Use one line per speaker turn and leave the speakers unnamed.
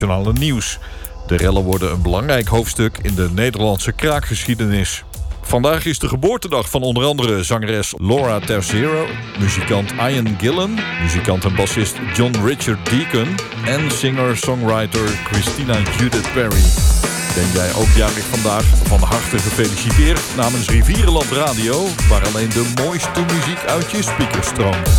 nationale nieuws. De rellen worden een belangrijk hoofdstuk in de Nederlandse kraakgeschiedenis. Vandaag is de geboortedag van onder andere zangeres Laura Tercero, muzikant Ian Gillan, muzikant en bassist John Richard Deacon en singer-songwriter Christina Judith Perry. Ben jij ook jarig vandaag? Van harte gefeliciteerd namens Rivierenland Radio, waar alleen de mooiste muziek uit je speakers stroomt.